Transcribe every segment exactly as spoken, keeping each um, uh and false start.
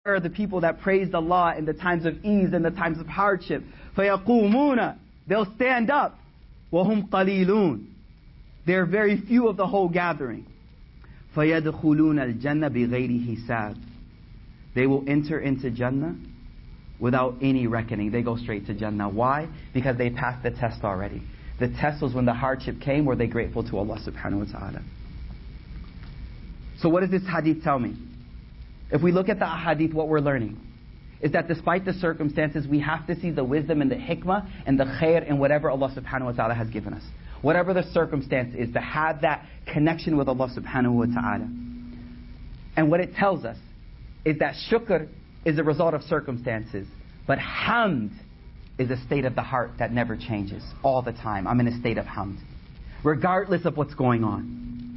are the people that praised Allah in the times of ease and the times of hardship. فَيَقُومُونَ They'll stand up. وَهُمْ قَلِيلُونَ They're very few of the whole gathering. فَيَدْخُلُونَ الْجَنَّةَ بِغَيْرِ حِسَابٍ They will enter into Jannah without any reckoning. They go straight to Jannah. Why? Because they passed the test already. The test was when the hardship came, were they grateful to Allah subhanahu wa ta'ala. So what does this hadith tell me? If we look at the hadith, what we're learning is that despite the circumstances, we have to see the wisdom and the hikmah and the khair in whatever Allah subhanahu wa ta'ala has given us. Whatever the circumstance is, to have that connection with Allah subhanahu wa ta'ala. And what it tells us is that shukr is a result of circumstances, but hamd is a state of the heart that never changes all the time. I'm in a state of hamd, regardless of what's going on.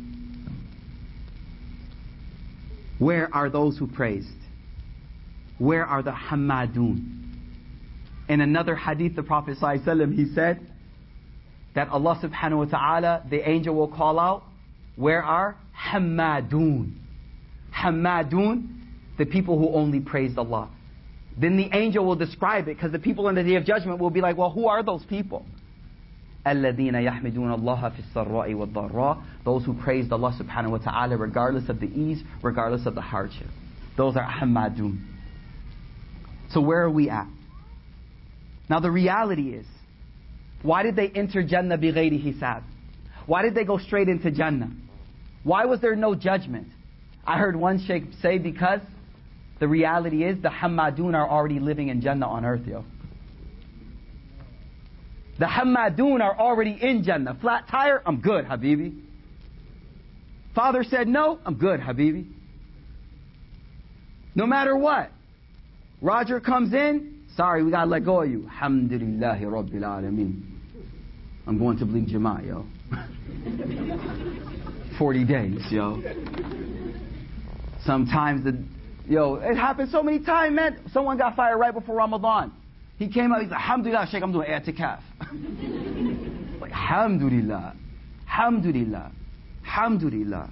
Where are those who praised? Where are the hammadun? In another hadith, the Prophet ﷺ, he said that Allah subhanahu wa ta'ala, the angel will call out, where are hammadun? Hammadun, the people who only praised Allah. Then the angel will describe it, because the people on the Day of Judgment will be like, well, who are those people? الَّذِينَ يَحْمِدُونَ اللَّهَ فِي السَّرَّاءِ وَالضَّرَّاءِ Those who praised Allah subhanahu wa ta'ala regardless of the ease, regardless of the hardship. Those are hammadun. So where are we at? Now the reality is, why did they enter Jannah bighayri hisab? Why did they go straight into Jannah? Why was there no judgment? I heard one sheikh say because the reality is the hammadun are already living in Jannah on earth, yo. The hammadun are already in Jannah. Flat tire, I'm good, Habibi. Father said no, I'm good, Habibi. No matter what. Roger comes in, sorry, we gotta let go of you. Alhamdulillahi Rabbil Alameen. I'm going to Bleak Jamaat, yo. forty days, yo. Sometimes the, yo, it happens so many times, man. Someone got fired right before Ramadan. He came out, he's like, Alhamdulillah, Shaykh, I'm doing i'tikaf. Like, Alhamdulillah, Alhamdulillah, Alhamdulillah.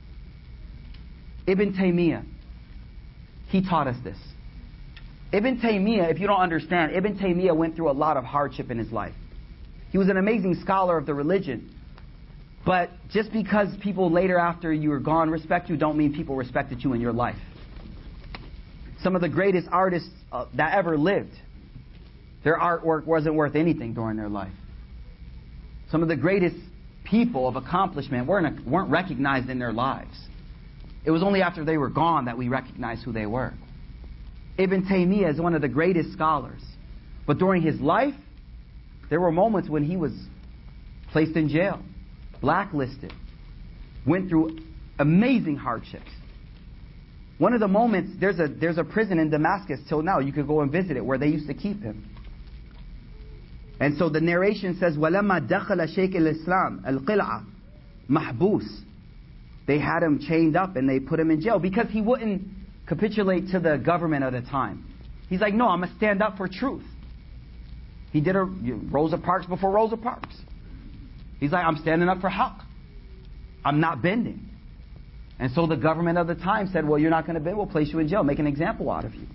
Ibn Taymiyyah, he taught us this. Ibn Taymiyyah, if you don't understand, Ibn Taymiyyah went through a lot of hardship in his life. He was an amazing scholar of the religion. But just because people later after you are gone respect you, don't mean people respected you in your life. Some of the greatest artists uh, that ever lived, their artwork wasn't worth anything during their life. Some of the greatest people of accomplishment weren't, weren't recognized in their lives. It was only after they were gone that we recognized who they were. Ibn Taymiyyah is one of the greatest scholars. But during his life, there were moments when he was placed in jail, blacklisted, went through amazing hardships. One of the moments, there's a, there's a prison in Damascus till now, you could go and visit it, where they used to keep him. And so the narration says, وَلَمَّا دَخَلَ شَيْكِ الْإِسْلَامِ الْقِلْعَةِ مَحْبُوس They had him chained up and they put him in jail because he wouldn't capitulate to the government at the time. He's like, no, I'm going to stand up for truth. He did a Rosa Parks before Rosa Parks. He's like, I'm standing up for haqq. I'm not bending. And so the government of the time said, well, you're not going to bend, we'll place you in jail, make an example out of you.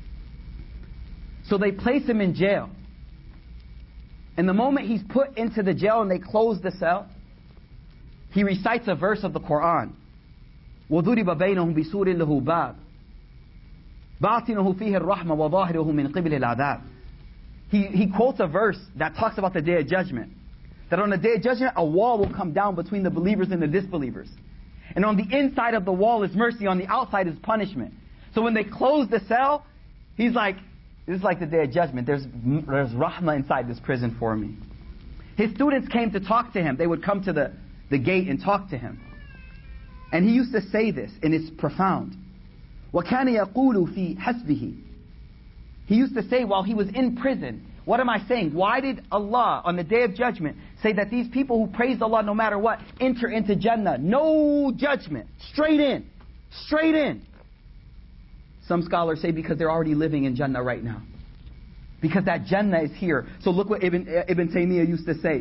So they place him in jail. And the moment he's put into the jail and they close the cell, he recites a verse of the Quran. وَضُرِبَ بَيْنَهُمْ بِسُورٍ لَهُ بَابٍ بَاطِنُهُ فِيهِ الرَّحْمَةُ وَظَاهِرُهُ مِنْ قِبْلِ الْعَذَابِ He, he quotes a verse that talks about the Day of Judgment. That on the Day of Judgment, a wall will come down between the believers and the disbelievers. And on the inside of the wall is mercy, on the outside is punishment. So when they close the cell, he's like, this is like the Day of Judgment. There's, there's rahmah inside this prison for me. His students came to talk to him. They would come to the, the gate and talk to him. And he used to say this, and it's profound. وَكَانَ يَقُولُ فِي حَسْبِهِ He used to say while he was in prison, what am I saying? Why did Allah on the Day of Judgment say that these people who praised Allah no matter what enter into Jannah? No judgment. Straight in. Straight in. Some scholars say because they're already living in Jannah right now. Because that Jannah is here. So look what Ibn, Ibn Taymiyyah used to say.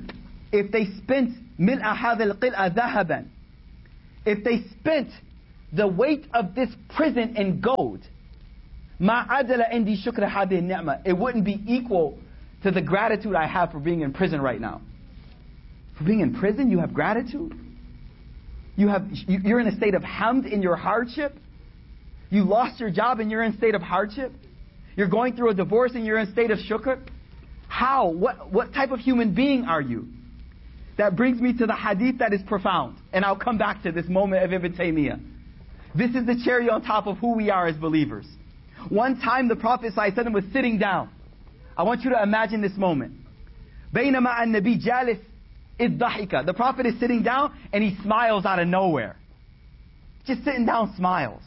If they spent مِلْءَ هَذَا الْقِلْءَ ذَهَبًا If they spent the weight of this prison in gold, مَا عَدَلَ عِنْدِي شُكْرَ هَذِهِ النِّعْمَةِ, it wouldn't be equal to the gratitude I have for being in prison right now. For being in prison, you have gratitude? You have, you're in a state of hamd in your hardship? You lost your job and you're in a state of hardship? You're going through a divorce and you're in a state of shukr? How? What, what type of human being are you? That brings me to the hadith that is profound. And I'll come back to this moment of Ibn Taymiyyah. This is the cherry on top of who we are as believers. One time the Prophet ﷺ was sitting down. I want you to imagine this moment. بَيْنَمَا النَّبِي جَالِسٍ إِذْ ضَحِكَ. The Prophet is sitting down and he smiles out of nowhere. Just sitting down, smiles.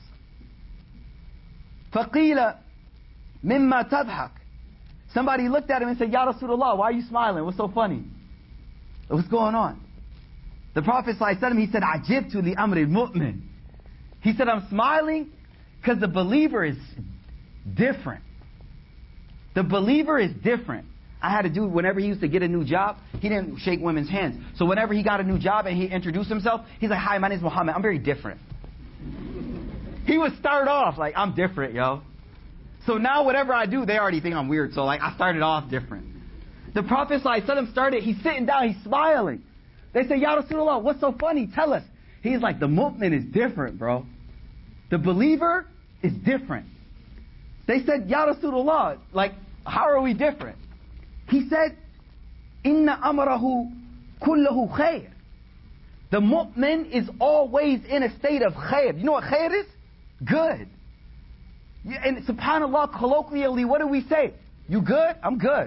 فَقِيلَ مِمَّا تَضْحَكَ. Somebody looked at him and said, Ya Rasulullah, why are you smiling? What's so funny? What's going on? The Prophet ﷺ, he said, عَجِبْتُ لِأَمْرِ الْمُؤْمِنِ. He said, I'm smiling because the believer is different. The believer is different. I had a dude, whenever he used to get a new job, he didn't shake women's hands. So whenever he got a new job and he introduced himself, he's like, hi, my name's Muhammad. I'm very different. He would start off like, I'm different, yo. So now whatever I do, they already think I'm weird. So like, I started off different. The Prophet ﷺ started, he's sitting down, he's smiling. They say, Ya Rasulullah, what's so funny? Tell us. He's like, the mu'min is different, bro. The believer is different. They said, Ya Rasulullah, like, how are we different? He said, Inna amrahu kullahu khair. The mu'min is always in a state of khair. You know what khair is? Good. And subhanAllah, colloquially, what do we say? You good? I'm good.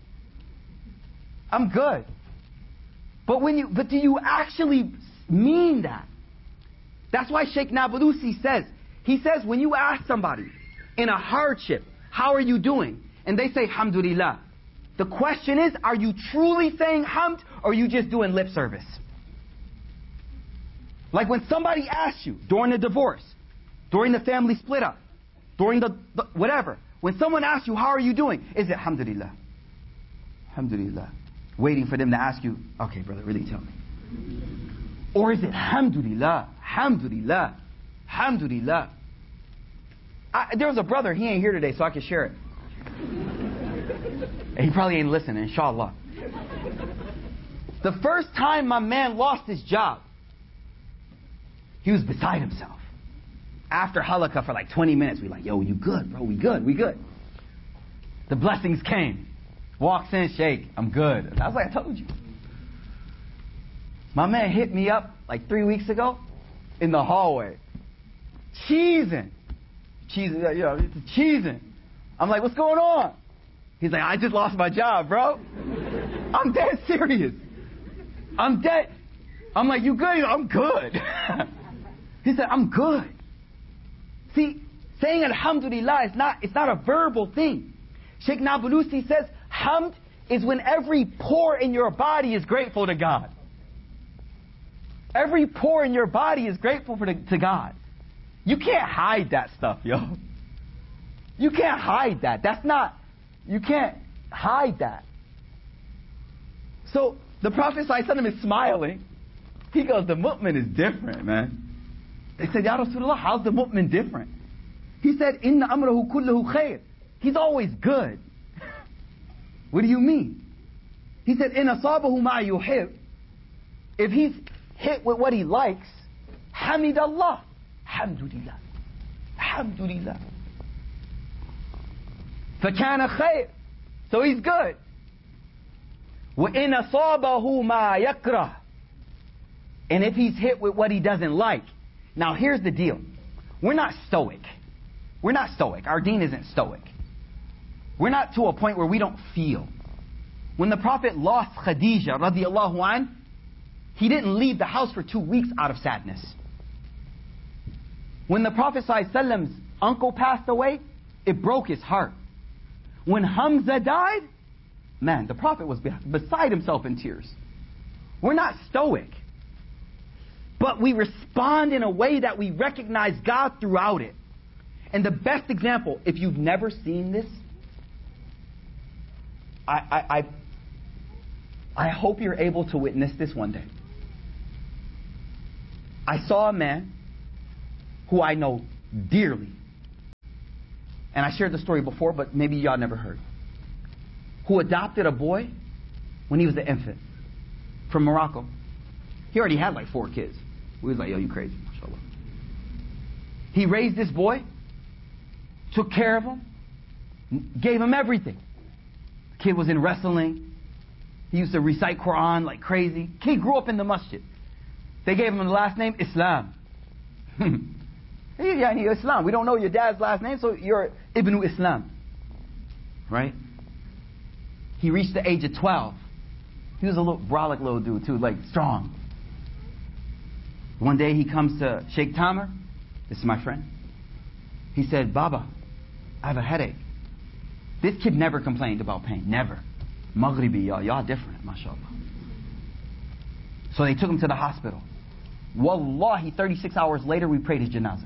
I'm good. But when you, but do you actually mean that? That's why Sheikh Nablusi says, he says when you ask somebody in a hardship, how are you doing? And they say, Alhamdulillah. The question is, are you truly saying hamd or are you just doing lip service? Like when somebody asks you during the divorce, during the family split up, during the, the whatever, when someone asks you, how are you doing? Is it Alhamdulillah? Alhamdulillah. Waiting for them to ask you, okay, brother, really tell me. Or is it Alhamdulillah? Alhamdulillah. Alhamdulillah. I, there was a brother, he ain't here today, so I can share it. And he probably ain't listening, inshallah. The first time my man lost his job, he was beside himself. After halaqah for like twenty minutes, we like, yo, you good, bro? We good, we good. The blessings came. Walks in, Sheikh, I'm good. I was like, I told you. My man hit me up like three weeks ago in the hallway. Cheesing. Cheesing, you know, cheesing. I'm like, what's going on? He's like, I just lost my job, bro. I'm dead serious. I'm dead. I'm like, you good? Like, I'm good. He said, I'm good. See, saying Alhamdulillah is not, it's not a verbal thing. Sheikh Nablusi says, hamd is when every pore in your body is grateful to God. Every pore in your body is grateful for the, to God. You can't hide that stuff, yo. You can't hide that. That's not, you can't hide that. So the Prophet ﷺ is smiling. He goes, the mu'min is different, man. They said, Ya Rasulullah, how's the mu'min different? He said, Inna amrahu kullahu khair. He's always good. What do you mean? He said, In asabahu ma yuhib. If he's hit with what he likes, hamidallah. Alhamdulillah. Alhamdulillah. فَكَانَ خَيْرٍ. So he's good. وَإِنْ أَصَابَهُ مَا يَكْرَهُ. And if he's hit with what he doesn't like. Now here's the deal. We're not stoic. We're not stoic. Our deen isn't stoic. We're not to a point where we don't feel. When the Prophet lost Khadija radiallahu an, he didn't leave the house for two weeks out of sadness. When the Prophet ﷺ's uncle passed away, it broke his heart. When Hamza died, man, the Prophet was beside himself in tears. We're not stoic. But we respond in a way that we recognize God throughout it. And the best example, if you've never seen this, I, I, I, I hope you're able to witness this one day. I saw a man who I know dearly. And I shared the story before, but maybe y'all never heard. Who adopted a boy when he was an infant from Morocco. He already had like four kids. We was like, yo, you crazy. Mashallah. He raised this boy, took care of him, gave him everything. The kid was in wrestling. He used to recite Quran like crazy. Kid grew up in the masjid. They gave him the last name Islam. Yeah, Islam. We don't know your dad's last name, so you're Ibn Islam. Right? He reached the age of twelve. He was a little brolic little dude too, like strong. One day he comes to Sheikh Tamer. This is my friend. He said, Baba, I have a headache. This kid never complained about pain. Never. Maghribi, y'all. Y'all different, mashallah. So they took him to the hospital. Wallahi, thirty-six hours later, we prayed his janazah.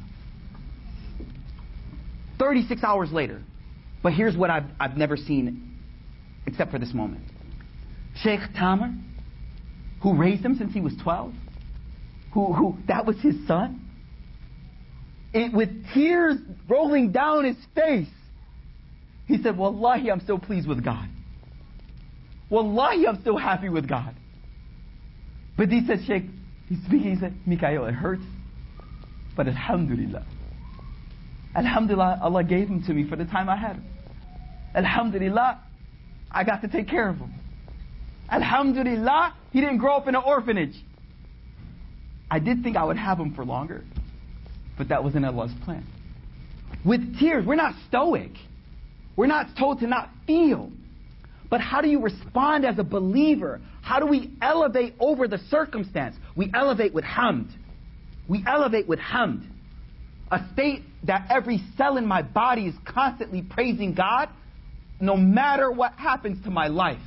thirty-six hours later. But here's what I've, I've never seen except for this moment. Sheikh Tamer, who raised him since he was twelve, who, who that was his son, it, with tears rolling down his face, he said, Wallahi, I'm so pleased with God. Wallahi, I'm so happy with God. But he said, Sheikh, he's speaking, he said, Mikhail, it hurts, but alhamdulillah. Alhamdulillah, Allah gave him to me for the time I had him. Alhamdulillah, I got to take care of him. Alhamdulillah, he didn't grow up in an orphanage. I did think I would have him for longer, but that wasn't Allah's plan. With tears, we're not stoic. We're not told to not feel. But how do you respond as a believer? How do we elevate over the circumstance? We elevate with hamd. We elevate with hamd. A state that every cell in my body is constantly praising God, no matter what happens to my life.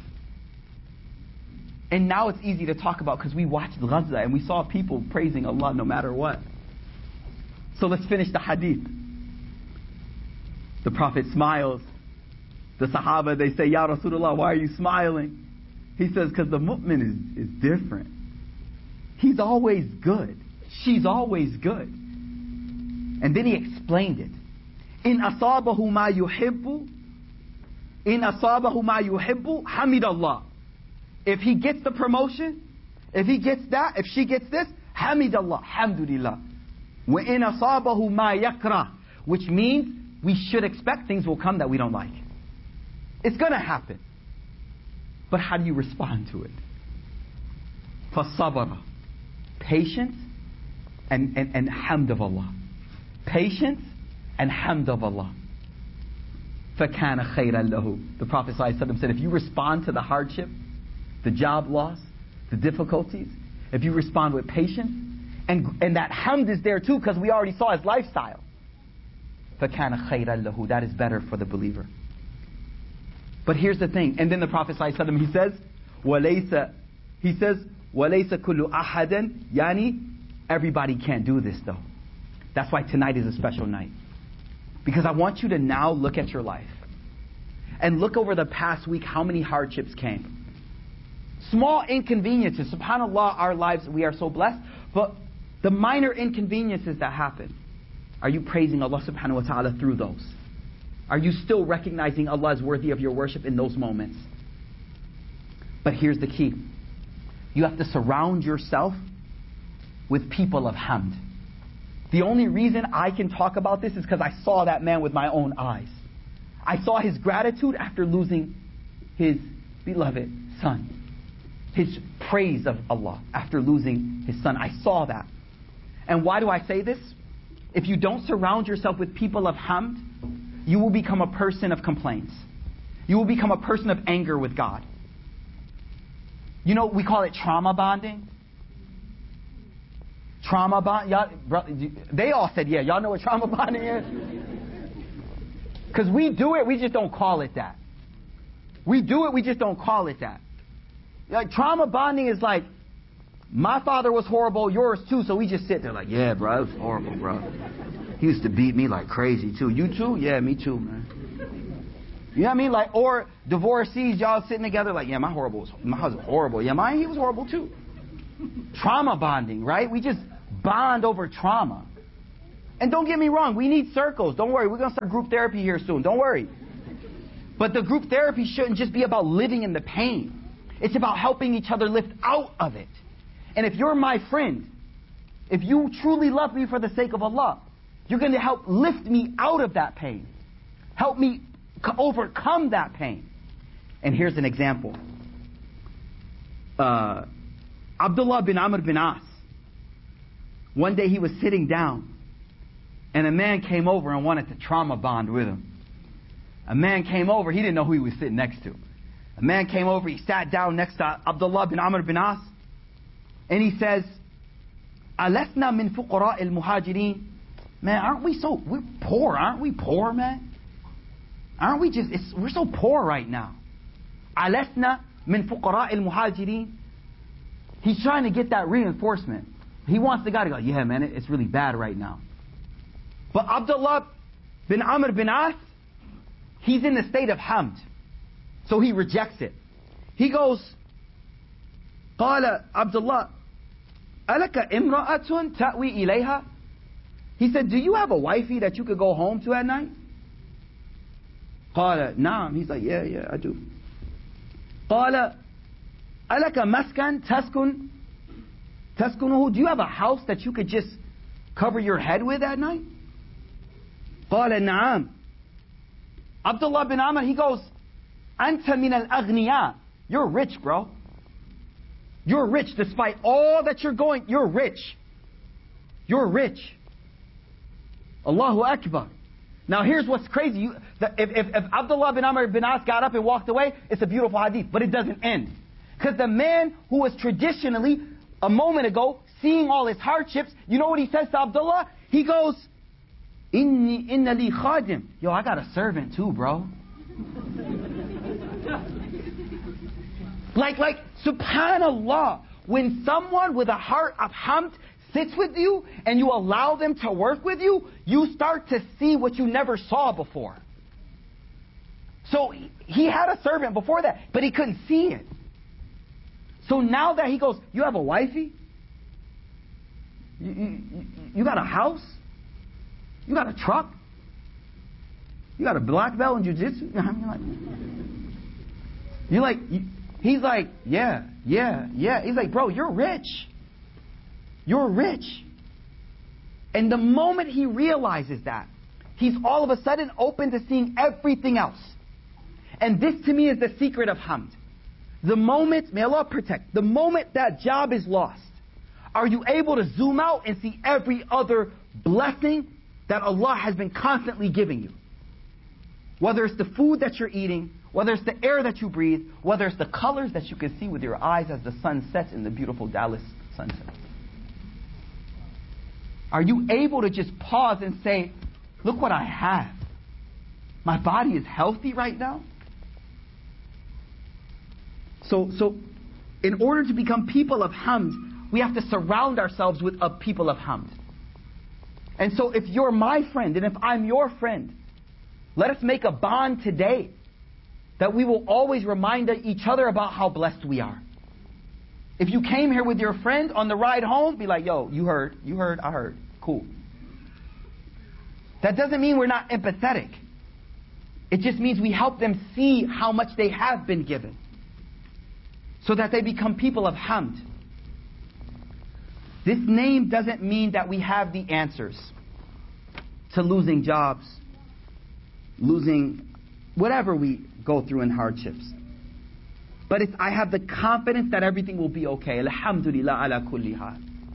And now it's easy to talk about because we watched Gaza and we saw people praising Allah no matter what. So let's finish the hadith. The Prophet smiles. The Sahaba, they say, Ya Rasulullah, why are you smiling? He says, because the mu'min is, is different. He's always good. She's always good. And then he explained it. In asabahu ma yuhibbu, in asabahu ma yuhibbu, hamidallah. If he gets the promotion, if he gets that, if she gets this, hamidallah, hamdulillah. Wa in asabahu ma yakrah, which means we should expect things will come that we don't like. It's going to happen. But how do you respond to it? فَصَبَرَ. Patience and, and, and hamd of Allah. Patience and hamd of Allah. فَكَانَ خَيْرًا لَهُ. The Prophet ﷺ said, if you respond to the hardship, the job loss, the difficulties, if you respond with patience, and, and that hamd is there too because we already saw his lifestyle. فَكَانَ خَيْرًا لَهُ. That is better for the believer. But here's the thing. And then the Prophet ﷺ, he says, وَلَيْسَ He says, وَلَيْسَ كُلُّ أَحَدٍ Yani, everybody can't do this though. That's why tonight is a special night. Because I want you to now look at your life. And look over the past week how many hardships came. Small inconveniences. SubhanAllah, our lives, we are so blessed. But the minor inconveniences that happen, are you praising Allah subhanahu wa ta'ala through those? Are you still recognizing Allah is worthy of your worship in those moments? But here's the key. You have to surround yourself with people of hamd. The only reason I can talk about this is because I saw that man with my own eyes. I saw his gratitude after losing his beloved son. His praise of Allah after losing his son. I saw that. And why do I say this? If you don't surround yourself with people of hamd, you will become a person of complaints. You will become a person of anger with God. You know, we call it trauma bonding. Trauma bond. Y'all, bro, they all said, yeah, y'all know what trauma bonding is? Because we do it, we just don't call it that. We do it, we just don't call it that. Like, trauma bonding is like, my father was horrible, yours too, so we just sit there like, yeah, bro, it was horrible, bro. He used to beat me like crazy too. You too? Yeah, me too, man. You know what I mean? Like, or divorcees, y'all sitting together like, yeah, my horrible was, my husband was horrible. Yeah, mine, he was horrible too. Trauma bonding, right? We just bond over trauma. And don't get me wrong, we need circles. Don't worry, we're going to start group therapy here soon. Don't worry. But the group therapy shouldn't just be about living in the pain. It's about helping each other lift out of it. And if you're my friend, if you truly love me for the sake of Allah, you're going to help lift me out of that pain. Help me overcome that pain. And here's an example. Uh, Abdullah bin Amr bin As. One day he was sitting down, and a man came over and wanted to trauma bond with him. A man came over, he didn't know who he was sitting next to. A man came over, he sat down next to Abdullah bin Amr bin As, and he says, Alasna min fuqara al-muhajirin. Man, aren't we so, we're poor, aren't we poor, man? Aren't we just, it's, we're so poor right now. Alasna min fuqara al-muhajirin. He's trying to get that reinforcement. He wants the guy to go, yeah, man, it's really bad right now. But Abdullah bin Amr bin As, he's in the state of hamd. So he rejects it. He goes, قال Abdullah, ألك امرأة تأوي إليها? He said, do you have a wifey that you could go home to at night? قال نعم. He's like, yeah, yeah, I do. قال ألك مسكن تسكن تسكنه? Do you have a house that you could just cover your head with at night? قال نعم. Abdullah bin Amr, he goes, أنت من الأغنياء. You're rich, bro. You're rich despite all that you're going. You're rich. You're rich. Allahu Akbar. Now here's what's crazy. You, the, if, if, if Abdullah bin Amr bin As got up and walked away, it's a beautiful hadith. But it doesn't end. Because the man who was traditionally, a moment ago, seeing all his hardships, you know what he says to Abdullah? He goes, Inni inna li khadim. Yo, I got a servant too, bro. like, like, subhanallah, when someone with a heart of hamd sits with you and you allow them to work with you, you start to see what you never saw before. So he had a servant before that, but he couldn't see it. So now that he goes, you have a wifey? You, you, you got a house? You got a truck? You got a black belt in jiu-jitsu? You're like, you, he's like, yeah, yeah, yeah. He's like, bro, you're rich. You're rich. And the moment he realizes that, he's all of a sudden open to seeing everything else. And this to me is the secret of hamd. The moment, may Allah protect, the moment that job is lost, are you able to zoom out and see every other blessing that Allah has been constantly giving you? Whether it's the food that you're eating, whether it's the air that you breathe, whether it's the colors that you can see with your eyes as the sun sets in the beautiful Dallas sunset. Are you able to just pause and say, look what I have. My body is healthy right now. So, so in order to become people of hamd, we have to surround ourselves with a people of hamd. And so if you're my friend and if I'm your friend, let us make a bond today that we will always remind each other about how blessed we are. If you came here with your friend on the ride home, be like, yo, you heard, you heard, I heard. Cool. That doesn't mean we're not empathetic. It just means we help them see how much they have been given, so that they become people of hamd. This name doesn't mean that we have the answers to losing jobs, losing whatever we go through in hardships. But it's, I have the confidence that everything will be okay. Alhamdulillah ala kulli hal.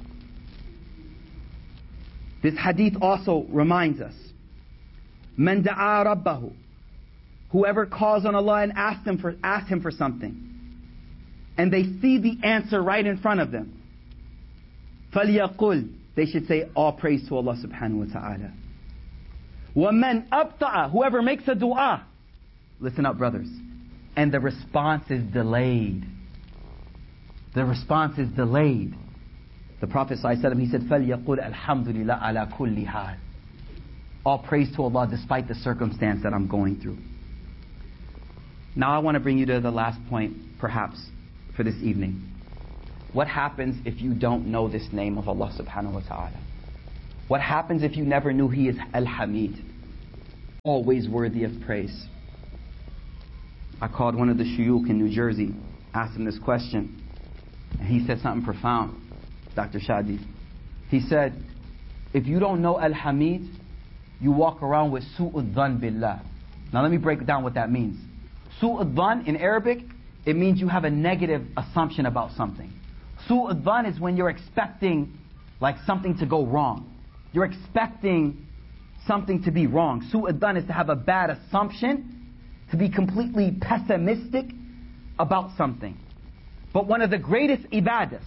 This hadith also reminds us, Man da'a rabbahu, whoever calls on Allah and asks him for, asks him for something, and they see the answer right in front of them, فَلْيَقُلْ, they should say, all praise to Allah subhanahu wa ta'ala. وَمَنْ أَبْطَأَ, whoever makes a dua, listen up brothers, and the response is delayed. The response is delayed. The Prophet ﷺ, he said, فَلْيَقُلْ الْحَمْدُ لِلَّهِ عَلَى كُلِّ حَالٍ. All praise to Allah despite the circumstance that I'm going through. Now I want to bring you to the last point, perhaps, for this evening. What happens if you don't know this name of Allah subhanahu wa ta'ala? What happens if you never knew He is Al-Hamid? Always worthy of praise. I called one of the shuyukh in New Jersey, asked him this question, and he said something profound, Doctor Shadi. He said, if you don't know Al-Hamid, you walk around with su'ud dhan billah. Now let me break down what that means. Su'ud dhan in Arabic, it means you have a negative assumption about something. Su'ud dhan is when you're expecting like something to go wrong. You're expecting something to be wrong. Su'ud dhan is to have a bad assumption, to be completely pessimistic about something. But one of the greatest ibadas,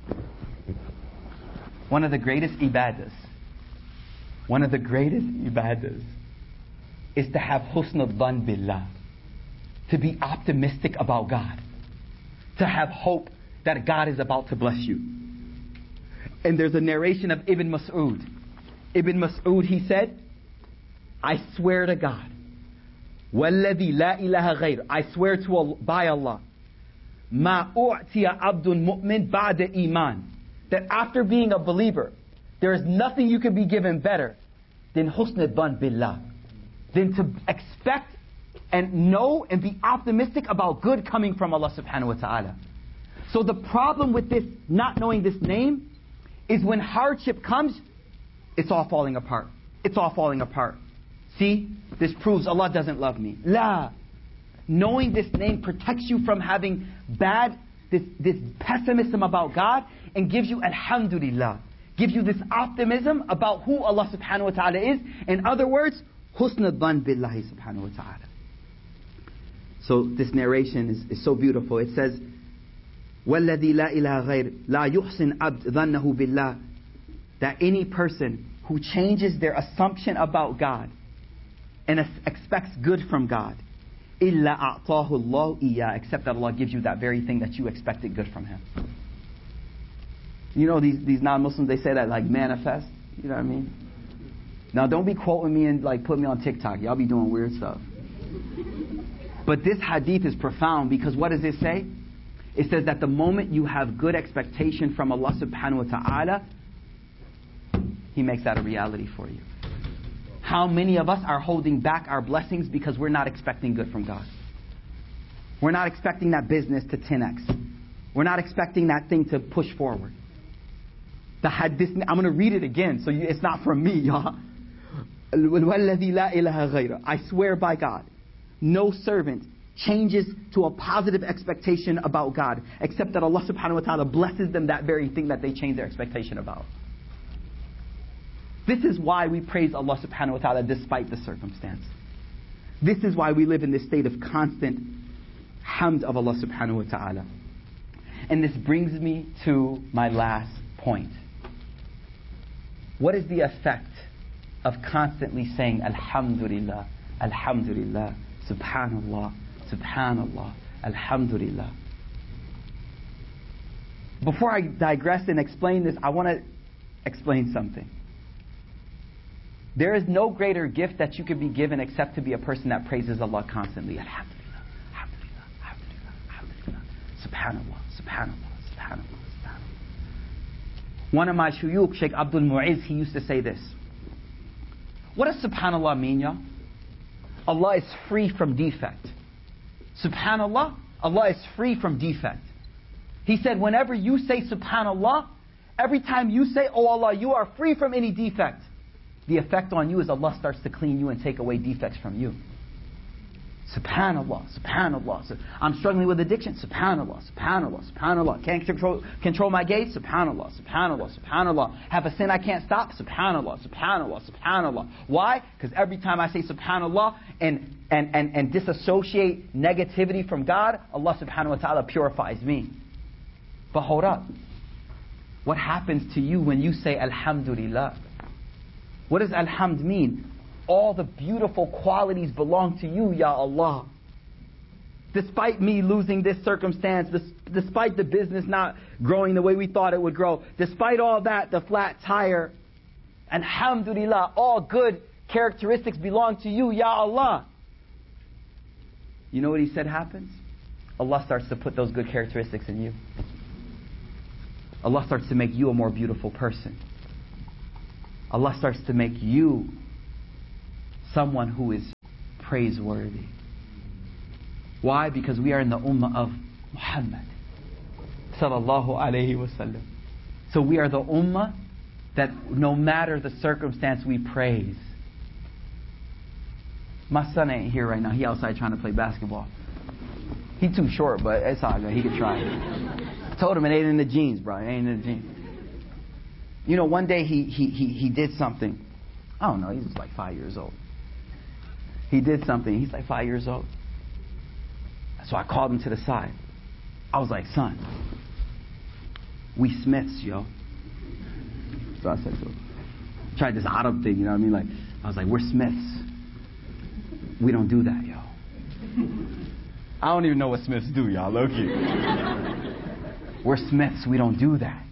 one of the greatest ibadas, one of the greatest ibadas is to have husnul dhan billah, to be optimistic about God, to have hope that God is about to bless you. And there's a narration of Ibn Mas'ud. Ibn Mas'ud, he said, I swear to God, وَالَّذِي لَا إِلَهَ غَيْرُ, I swear to Allah, by Allah, مَا أُعْتِيَ عَبْدٌ مُؤْمِنٌ بَعْدَ إِيمَانٍ, that after being a believer, there is nothing you can be given better than husnul dhan billah, than to expect and know and be optimistic about good coming from Allah subhanahu wa ta'ala. So the problem with this, not knowing this name, is when hardship comes, it's all falling apart. It's all falling apart. See, this proves Allah doesn't love me. La. Knowing this name protects you from having bad, this, this pessimism about God, and gives you alhamdulillah. Gives you this optimism about who Allah subhanahu wa ta'ala is. In other words, husnul dhan billahi subhanahu wa ta'ala. So this narration is, is so beautiful. It says, وَالَّذِي لَا إِلَهَ غَيْرُ لَا يُحْسِنْ عَبْدْ ظَنَّهُ بِاللَّهِ, that any person who changes their assumption about God and expects good from God, إِلَّا أَعْطَاهُ اللَّهُ إِيَّا, except that Allah gives you that very thing that you expected good from Him. You know these, these non-Muslims, they say that like manifest. You know what I mean? Now don't be quoting me and like put me on TikTok. Y'all be doing weird stuff. But this hadith is profound, because what does it say? It says that the moment you have good expectation from Allah subhanahu wa ta'ala, He makes that a reality for you. How many of us are holding back our blessings because we're not expecting good from God? We're not expecting that business to ten x. We're not expecting that thing to push forward. The hadith, I'm going to read it again, so you, it's not from me, y'all. وَالَّذِي لَا إِلَهَ غَيْرُ, I swear by God, no servant changes to a positive expectation about God, except that Allah subhanahu wa ta'ala blesses them that very thing that they change their expectation about. This is why we praise Allah subhanahu wa ta'ala despite the circumstance. This is why we live in this state of constant hamd of Allah subhanahu wa ta'ala. And this brings me to my last point. What is the effect of constantly saying Alhamdulillah, Alhamdulillah, Subhanallah, Subhanallah, Alhamdulillah? Before I digress and explain this, I want to explain something. There is no greater gift that you could be given except to be a person that praises Allah constantly. Alhamdulillah, Alhamdulillah, Alhamdulillah, Alhamdulillah, Subhanallah, Subhanallah, Subhanallah, Subhanallah. One of my shuyukh, Sheikh Abdul Mu'izz, he used to say this. What does Subhanallah mean, y'all? Allah is free from defect. Subhanallah, Allah is free from defect. He said, whenever you say Subhanallah, every time you say, oh Allah, you are free from any defect, the effect on you is Allah starts to clean you and take away defects from you. Subhanallah, Subhanallah. I'm struggling with addiction. Subhanallah, Subhanallah, Subhanallah. Can't control, control my gaze. Subhanallah, Subhanallah, Subhanallah. Have a sin I can't stop. Subhanallah, Subhanallah, Subhanallah. Why? Because every time I say Subhanallah and, and, and, and disassociate negativity from God, Allah subhanahu wa ta'ala purifies me. But hold up. What happens to you when you say Alhamdulillah? What does Alhamd mean? All the beautiful qualities belong to you, Ya Allah. Despite me losing this circumstance, despite the business not growing the way we thought it would grow, despite all that, the flat tire, Alhamdulillah, all good characteristics belong to you, Ya Allah. You know what He said happens? Allah starts to put those good characteristics in you. Allah starts to make you a more beautiful person. Allah starts to make you someone who is praiseworthy. Why? Because we are in the ummah of Muhammad sallallahu alayhi wasallam. So we are the ummah that no matter the circumstance we praise. My son ain't here right now. He outside trying to play basketball. He too short, but it's all good. He could try. Told him it ain't in the jeans, bro. It ain't in the jeans. You know, one day he, he, he, he did something. I don't know. He was like five years old. He did something. He's like five years old. So I called him to the side. I was like, son, we Smiths, yo. So I said to him. Tried this Arab thing, you know what I mean? Like, I was like, we're Smiths. We don't do that, yo. I don't even know what Smiths do, y'all. Low-key. We're Smiths. We don't do that.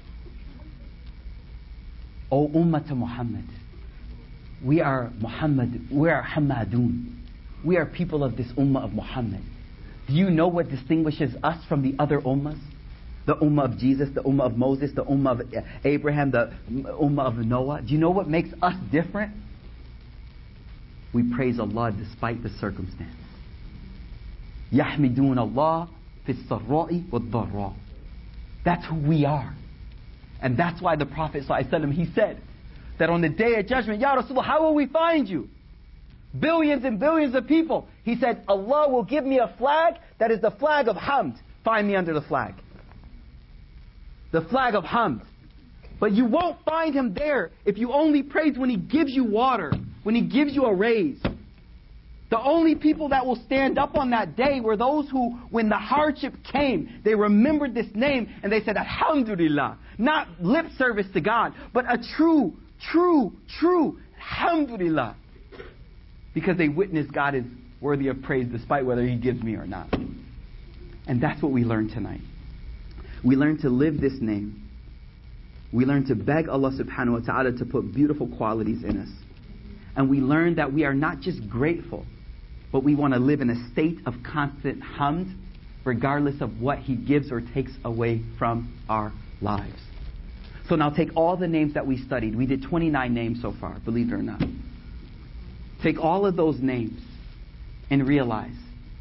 O Ummah to Muhammad. We are Muhammad. We are Hamadun. We are people of this Ummah of Muhammad. Do you know what distinguishes us from the other Ummahs? The Ummah of Jesus, the Ummah of Moses, the Ummah of Abraham, the Ummah of Noah. Do you know what makes us different? We praise Allah despite the circumstance. يَحْمِدُونَ اللَّهِ فِي السَّرَّاءِ وَالضَّرَّاءِ. That's who we are. And that's why the Prophet ﷺ, he said that on the day of judgment, Ya Rasulullah, how will we find you? Billions and billions of people. He said, Allah will give me a flag that is the flag of Hamd. Find me under the flag. The flag of Hamd. But you won't find Him there if you only praise when He gives you water, when He gives you a raise. The only people that will stand up on that day were those who, when the hardship came, they remembered this name and they said, Alhamdulillah. Not lip service to God, but a true, true, true Alhamdulillah. Because they witnessed God is worthy of praise despite whether He gives me or not. And that's what we learn tonight. We learn to live this name. We learn to beg Allah subhanahu wa ta'ala to put beautiful qualities in us. And we learn that we are not just grateful, but we want to live in a state of constant hamd, regardless of what He gives or takes away from our lives. So now take all the names that we studied. We did twenty-nine names so far, believe it or not. Take all of those names and realize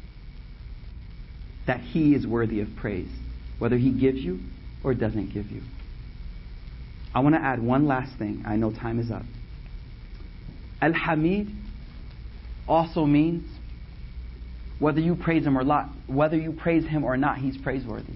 that He is worthy of praise, whether He gives you or doesn't give you. I want to add one last thing. I know time is up. Al-Hamid also means whether you praise Him or not, whether you praise Him or not, He's praiseworthy.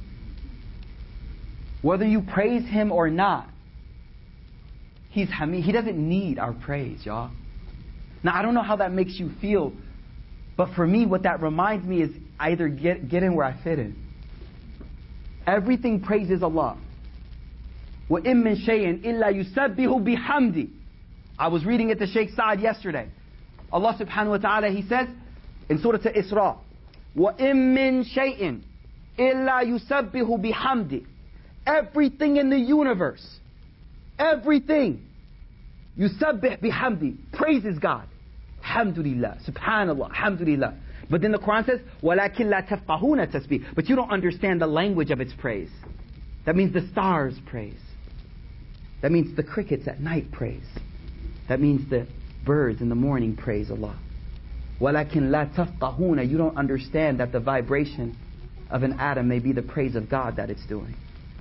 Whether you praise Him or not, He's Hamid. He doesn't need our praise, y'all. Now, I don't know how that makes you feel, but for me, what that reminds me is I either get, get in where I fit in. Everything praises Allah. وَإِن مِّن شَيْءٍ إِلَّا يُسَبِّحُ بِحَمْدِ. I was reading it to Sheikh Saad yesterday. Allah subhanahu wa ta'ala, He says in Surah Al-Isra, وَإِن مِّن شَيْءٍ إِلَّا يُسَبِّحُ بِحَمْدِ. Everything in the universe, everything, يُسَبِّحْ بِحَمْدِ, praises God. Alhamdulillah, subhanallah, alhamdulillah. But then the Quran says, وَلَكِنْ لَا تَفْقَهُونَ تَسْبِيحَ. But you don't understand the language of its praise. That means the stars praise. That means the crickets at night praise. That means the birds in the morning praise Allah. وَلَكِنْ لَا تَفْقَهُونَ. You don't understand that the vibration of an atom may be the praise of God that it's doing.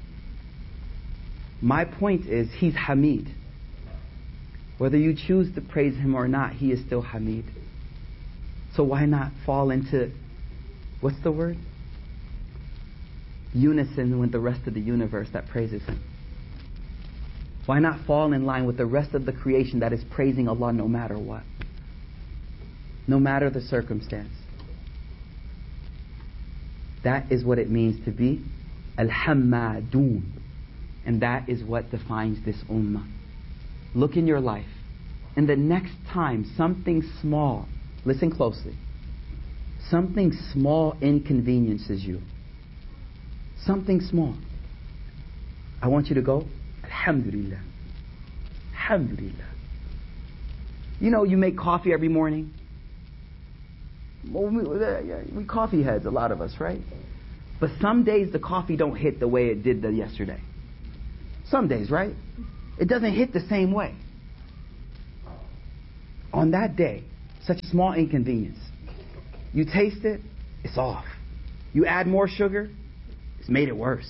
My point is, He's Hamid. Whether you choose to praise Him or not, He is still Hamid. So why not fall into, what's the word? Unison with the rest of the universe that praises Him. Why not fall in line with the rest of the creation that is praising Allah no matter what? No matter the circumstance. That is what it means to be Al-Hammadun. And that is what defines this ummah. Look in your life. And the next time something small, listen closely, something small inconveniences you. Something small. I want you to go, Alhamdulillah. Alhamdulillah. You know, you make coffee every morning. Well, we, we coffee heads, a lot of us, right? But some days the coffee don't hit the way it did the yesterday. Some days, right? it doesn't hit the same way. On that day, such a small inconvenience, you taste it, it's off. You add more sugar, it's made it worse.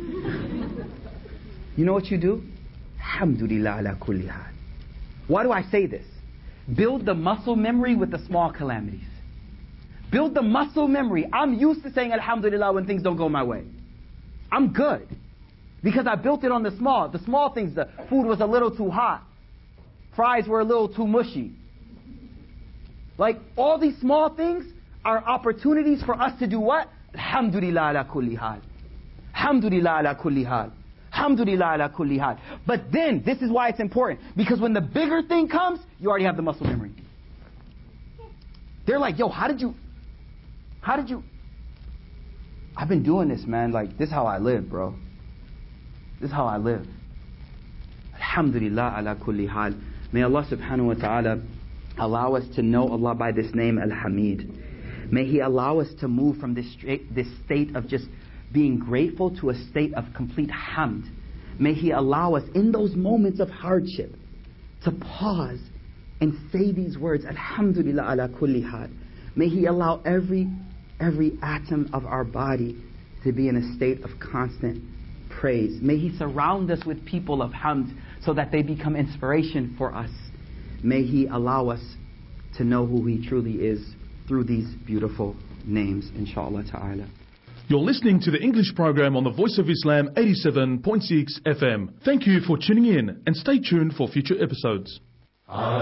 You know what you do? Alhamdulillah ala kulli hal. Why do I say this? Build the muscle memory with the small calamities. Build the muscle memory. I'm used to saying Alhamdulillah when things don't go my way. I'm good. Because I built it on the small. The small things, the food was a little too hot. Fries were a little too mushy. Like, all these small things are opportunities for us to do what? Alhamdulillah ala kulli hal. Alhamdulillah ala kulli hal. Alhamdulillah ala kulli hal. But then, this is why it's important. Because when the bigger thing comes, you already have the muscle memory. They're like, yo, how did you... How did you... I've been doing this, man. Like, this is how I live, bro. This is how I live. Alhamdulillah ala kulli hal. May Allah subhanahu wa ta'ala allow us to know Allah by this name, Al-Hamid. May He allow us to move from this, straight, this state of just being grateful to a state of complete hamd. May He allow us in those moments of hardship to pause and say these words, Alhamdulillah ala kulli hal. May He allow every, every atom of our body to be in a state of constant praise. May He surround us with people of hamd so that they become inspiration for us. May He allow us to know who He truly is through these beautiful names, inshallah ta'ala. You're listening to the English program on the Voice of Islam eighty-seven point six F M. Thank you for tuning in and stay tuned for future episodes.